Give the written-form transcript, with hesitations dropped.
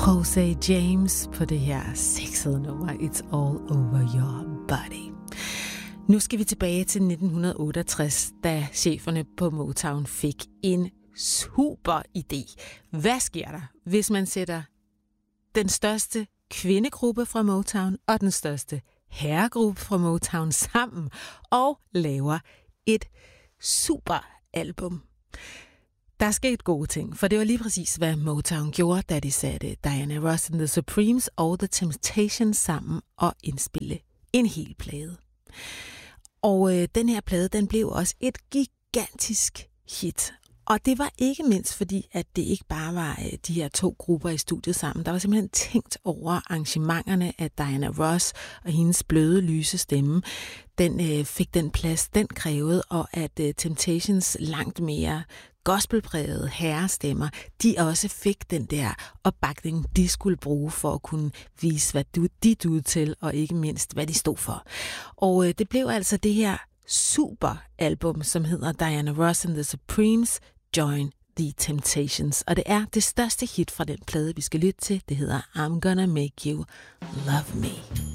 Jose James på det her sexede nummer It's All Over Your Body. Nu skal vi tilbage til 1968, da cheferne på Motown fik en super idé. Hvad sker der, hvis man sætter den største kvindegruppe fra Motown og den største herregruppe fra Motown sammen og laver et superalbum? Der skete gode ting, for det var lige præcis, hvad Motown gjorde, da de satte Diana Ross and the Supremes og The Temptations sammen og indspille en hel plade. Og den her plade, den blev også et gigantisk hit. Og det var ikke mindst fordi, at det ikke bare var de her to grupper i studiet sammen. Der var simpelthen tænkt over arrangementerne af Diana Ross og hendes bløde, lyse stemme. Den fik den plads, den krævede, og at Temptations langt mere gospelprægede herrestemmer, de også fik den der opbakning, de skulle bruge for at kunne vise, hvad de duede til, og ikke mindst, hvad de stod for. Og det blev altså det her superalbum, som hedder Diana Ross and the Supremes, Join the Temptations. Og det er det største hit fra den plade, vi skal lytte til. Det hedder I'm Gonna Make You Love Me.